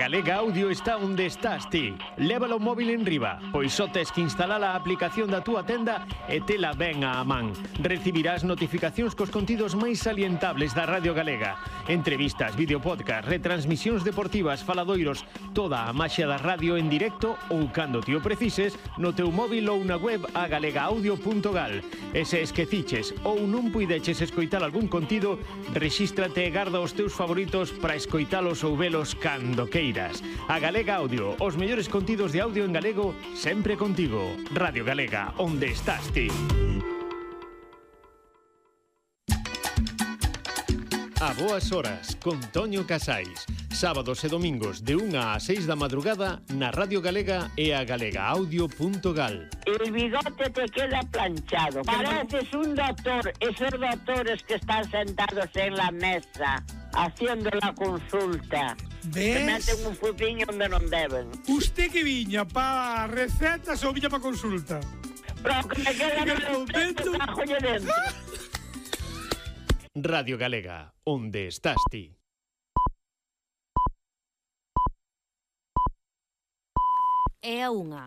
Galega Audio está onde estás ti. Lévala o móvil en riba, pois só tes que instalar a aplicación da túa tenda e tela ben á man. Recibirás notificacións cos contidos máis salientables da Radio Galega. Entrevistas, videopodcast, retransmisións deportivas, faladoiros, toda a maxia da radio en directo ou cando ti o precises no teu móvil ou na web agalegaudio.gal. E se esqueciches ou non puideches escoitar algún contido, rexístrate e garda os teus favoritos para escoitalos ou velos cando queiras. A Galega Audio, os mellores contidos de audio en galego, sempre contigo. Radio Galega, onde estás ti. A boas horas, con Toño Casais. Sábados e domingos de 1 a 6 da madrugada na Radio Galega e a galegaaudio.gal. El bigote te queda planchado. Pareces un doctor. Esos doctores que están sentados en la mesa haciendo la consulta. ¿Ves? Que meten un pupiño donde non deben. Usted que viña pa recetas ou viña pa consulta? Pero que me queda no cajolle dentro. Radio Galega, onde estás ti. É a unha.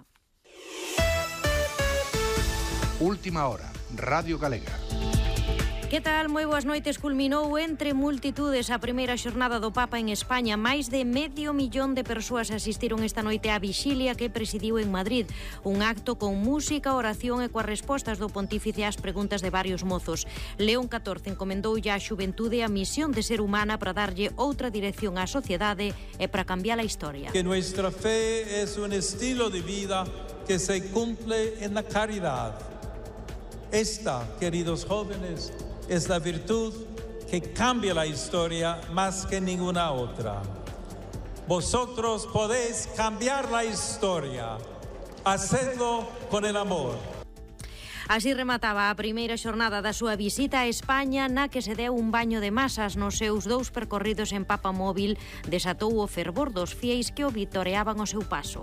Última hora, Radio Galega. Que tal? Moi boas noites. Culminou entre multitudes a primeira xornada do Papa en España. Máis de 500,000 de persoas asistiron esta noite á vixilia que presidiu en Madrid. Un acto con música, oración e coas respostas do pontífice ás preguntas de varios mozos. León XIV encomendoulle á xuventude a misión de ser humana para darlle outra dirección á sociedade e para cambiar a historia. Que nuestra fe es un estilo de vida que se cumple en la caridad. Esta, queridos jóvenes, es la virtud que cambia la historia más que ninguna otra. Vosotros podéis cambiar la historia. Hacedlo con el amor. Así remataba a primeira xornada da súa visita a España, na que se deu un baño de masas nos seus 2 percorridos en papamóvil. Desatou o fervor dos fieis que o vitoreaban o seu paso.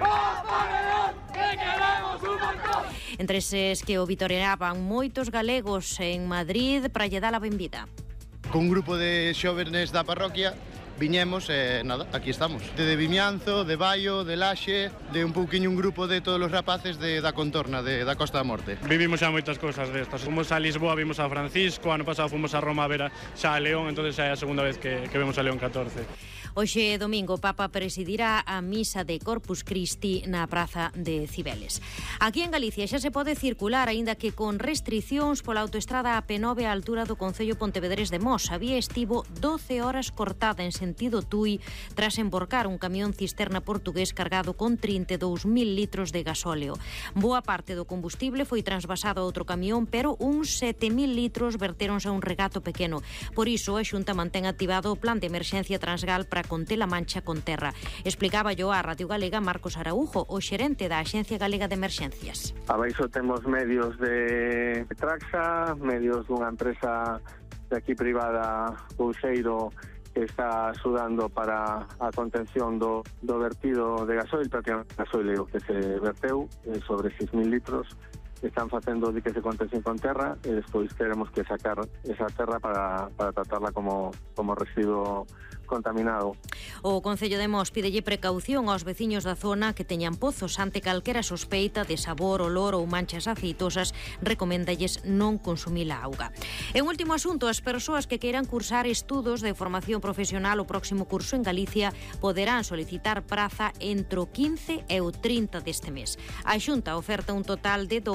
Entre eses que o vitoreaban moitos galegos en Madrid para lle dar a benvida. Con un grupo de xóvenes da parroquia viñemos e nada, aquí estamos. De Vimianzo, de Baio, de Laxe, de un pouquiño un grupo de todos os rapaces da contorna, da Costa da Morte. Vivimos xa moitas cousas destas. Fomos a Lisboa, vimos a Francisco, ano pasado fomos a Roma a ver xa a León, entonces xa é a segunda vez que vemos a León XIV. Hoxe domingo o Papa presidirá a misa de Corpus Christi na praza de Cibeles. Aquí en Galicia xa se pode circular, aínda que con restricións pola autoestrada AP9 á altura do concello Pontevedrés de Mos. A vía estivo 12 horas cortada en sentido Tui tras emborcar un camión cisterna portugués cargado con 32.000 litros de gasóleo. Boa parte do combustible foi transvasado a outro camión, pero uns 7.000 litros vertéronse a un regato pequeno. Por iso, a Xunta mantén activado o plan de emerxencia transgal para conter a mancha con terra. Explicaba yo a Radio Galega Marcos Araujo, o xerente da Axencia Galega de Emerxencias. Abaixo temos medios de Traxa, medios dunha empresa de aquí privada, Pulseiro, que está axudando para a contención do vertido de gasoil, prácticamente gasoil que se verteu sobre 6.000 litros. Están facendo de que se contención con terra e despois queremos que sacar esa terra para tratarla como residuo contaminado. O Concello de Mos pídelle precaución aos veciños da zona que teñan pozos ante calquera sospeita de sabor, olor ou manchas aceitosas. Recoméndalles non consumir a auga. En último asunto, as persoas que queiran cursar estudos de formación profesional o próximo curso en Galicia poderán solicitar praza entre o 15 e o 30 deste mes. A Xunta oferta un total de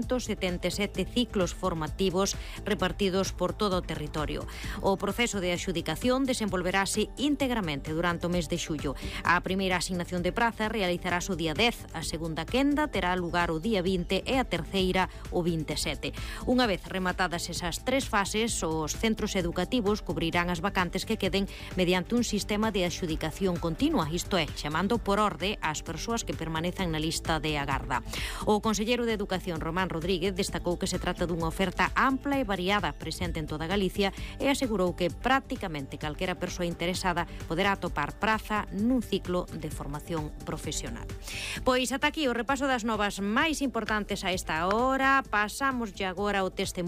277 ciclos formativos repartidos por todo o territorio. O proceso de adxudicación desenvolverase íntegramente durante o mes de xullo. A primeira asignación de praza realizarase o día 10, a segunda quenda terá lugar o día 20 e a terceira o 27. Unha vez rematadas esas 3 fases, os centros educativos cubrirán as vacantes que queden mediante un sistema de adxudicación continua, isto é, chamando por orde ás persoas que permanezan na lista de agarda. O conselleiro de Educación, Román Rodríguez, destacou que se trata dunha oferta ampla e variada presente en toda Galicia e asegurou que prácticamente calquera persoa interesada poderá atopar praza nun ciclo de formación profesional. Pois ata aquí o repaso das novas máis importantes a esta hora. Pasamos agora ao testemunho